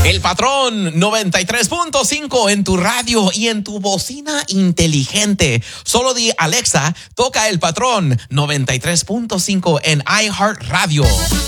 El Patrón 93.5 en tu radio y en tu bocina inteligente. Solo di Alexa, toca El Patrón 93.5 en iHeartRadio.